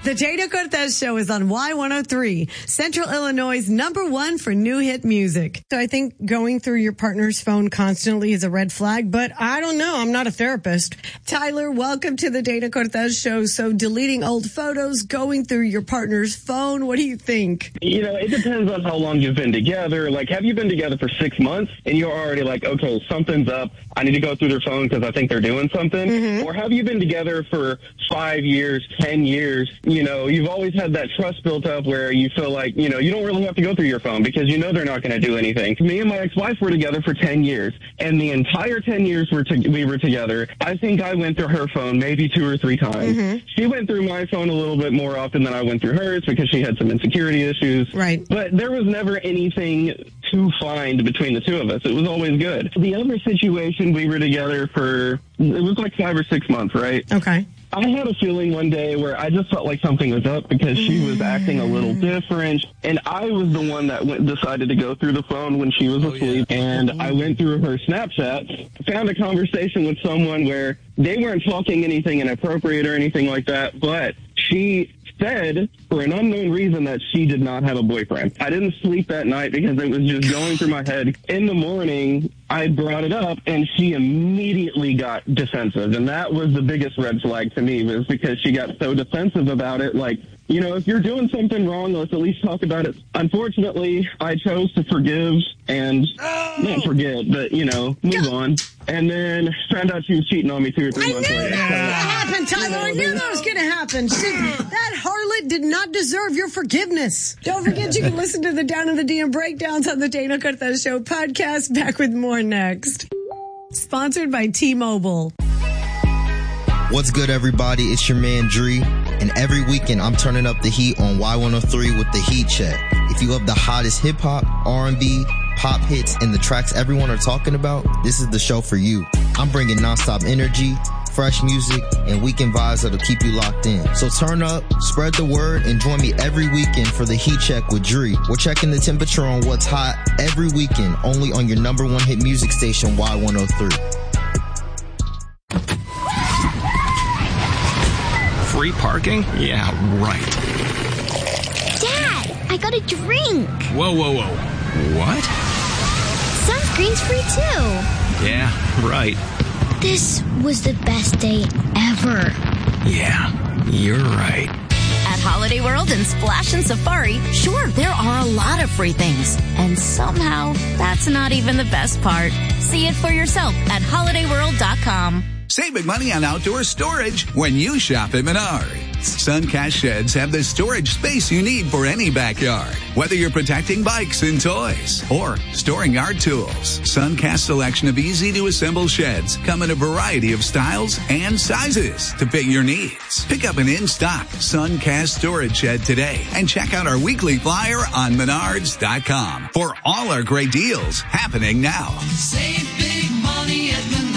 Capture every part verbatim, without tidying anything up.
The Dana Cortez Show is on Y one oh three, Central Illinois' number one for new hit music. So I think going through your partner's phone constantly is a red flag, but I don't know. I'm not a therapist. Tyler, welcome to the Dana Cortez Show. So deleting old photos, going through your partner's phone, what do you think? You know, it depends on how long you've been together. Like, have you been together for six months and you're already like, okay, something's up. I need to go through their phone because I think they're doing something. Mm-hmm. Or have you been together for five years, ten years? You know, you've always had that trust built up where you feel like, you know, you don't really have to go through your phone because you know they're not going to do anything. Me and my ex-wife were together for ten years, and the entire ten years we're to- we were together, I think I went through her phone maybe two or three times. Mm-hmm. She went through my phone a little bit more often than I went through hers because she had some insecurity issues. Right. But there was never anything to find between the two of us. It was always good. The other situation, we were together for, it was like five or six months, right? Okay. I had a feeling one day where I just felt like something was up because she was acting a little different, and I was the one that went, decided to go through the phone when she was oh, asleep, yeah. and I went through her Snapchat, found a conversation with someone where they weren't talking anything inappropriate or anything like that, but she said, for an unknown reason, that she did not have a boyfriend. I didn't sleep that night because it was just going through my head. In the morning, I brought it up, and she immediately got defensive. And that was the biggest red flag to me, was because she got so defensive about it. Like, you know, if you're doing something wrong, let's at least talk about it. Unfortunately, I chose to forgive and oh. not forget, but, you know, move on. And then found out she was cheating on me two or three I months later. I later. knew that happened, Tyler. You know, I knew that was going to happen. She, that harlot did not deserve your forgiveness. Don't forget you can listen to the Down in the D M breakdowns on the Dana Cortez Show podcast. Back with more next. Sponsored by T-Mobile. What's good, everybody? It's your man, Dree. And every weekend, I'm turning up the heat on Y one oh three with the Heat Check. If you love the hottest hip-hop, R and B, pop hits, and the tracks everyone are talking about, this is the show for you. I'm bringing nonstop energy, fresh music, and weekend vibes that'll keep you locked in. So turn up, spread the word, and join me every weekend for the Heat Check with Dree. We're checking the temperature on what's hot every weekend, only on your number one hit music station, Y one oh three. Free parking? Yeah, right. Dad, I got a drink. Whoa, whoa, whoa. What? Sunscreen's free too. Yeah, right. This was the best day ever. Yeah, you're right. At Holiday World and Splash and Safari, sure, there are a lot of free things. And somehow, that's not even the best part. See it for yourself at holiday world dot com. Save big money on outdoor storage when you shop at Menards. Suncast Sheds have the storage space you need for any backyard. Whether you're protecting bikes and toys or storing yard tools, Suncast's selection of easy-to-assemble sheds come in a variety of styles and sizes to fit your needs. Pick up an in-stock Suncast storage shed today and check out our weekly flyer on menards dot com for all our great deals happening now. Save big money at Menards.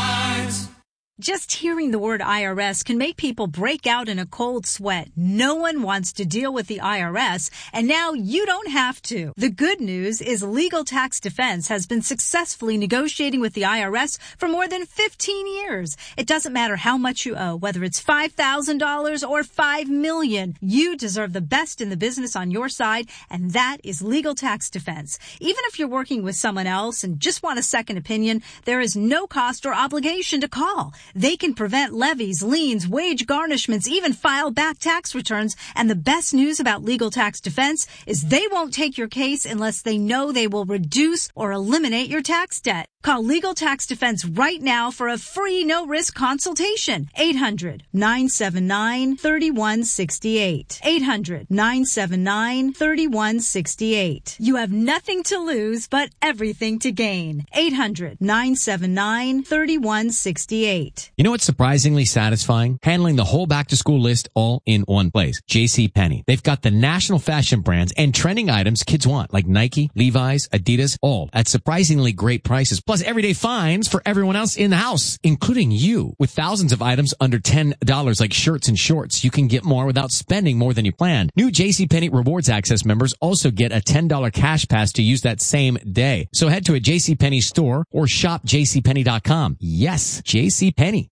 Just hearing the word I R S can make people break out in a cold sweat. No one wants to deal with the I R S, and now you don't have to. The good news is Legal Tax Defense has been successfully negotiating with the I R S for more than fifteen years. It doesn't matter how much you owe, whether it's five thousand dollars or five million dollars. You deserve the best in the business on your side, and that is Legal Tax Defense. Even if you're working with someone else and just want a second opinion, there is no cost or obligation to call. They can prevent levies, liens, wage garnishments, even file back tax returns. And the best news about Legal Tax Defense is they won't take your case unless they know they will reduce or eliminate your tax debt. Call Legal Tax Defense right now for a free no-risk consultation. eight hundred, nine seven nine, three one six eight. eight hundred, nine seven nine, three one six eight. You have nothing to lose but everything to gain. eight hundred, nine seven nine, three one six eight. You know what's surprisingly satisfying? Handling the whole back-to-school list all in one place. JCPenney. They've got the national fashion brands and trending items kids want, like Nike, Levi's, Adidas, all at surprisingly great prices. Plus everyday finds for everyone else in the house, including you. With thousands of items under ten dollars like shirts and shorts, you can get more without spending more than you planned. New JCPenney Rewards Access members also get a ten dollars cash pass to use that same day. So head to a JCPenney store or shop J C Penney dot com. Yes, JCPenney.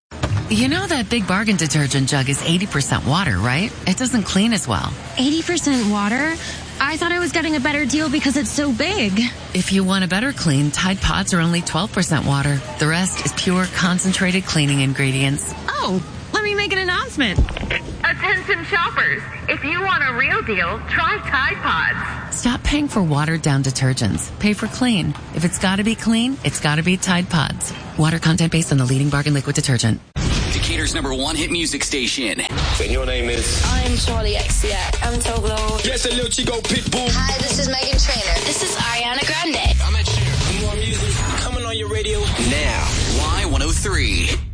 You know that Big Bargain detergent jug is eighty percent water, right? It doesn't clean as well. eighty percent water? I thought I was getting a better deal because it's so big. If you want a better clean, Tide Pods are only twelve percent water. The rest is pure, concentrated cleaning ingredients. Oh, let me make an announcement. Attention shoppers, if you want a real deal, try Tide Pods. Stop paying for watered-down detergents. Pay for clean. If it's gotta be clean, it's gotta be Tide Pods. Water content based on the leading Bargain liquid detergent. Decatur's number one hit music station. And your name is? I'm Charlie X C X. I'm Toblo. Yes, a little Chico Pitbull. Hi, this is Megan Trainor. This is Ariana Grande. I'm Ed Sheeran. More music coming on your radio now. Y one oh three.